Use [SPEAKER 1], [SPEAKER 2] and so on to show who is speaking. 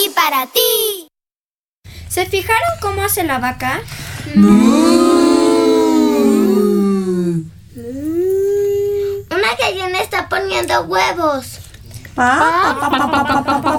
[SPEAKER 1] aquí para ti.
[SPEAKER 2] ¿Se fijaron cómo hace la vaca?
[SPEAKER 1] Una gallina está poniendo huevos.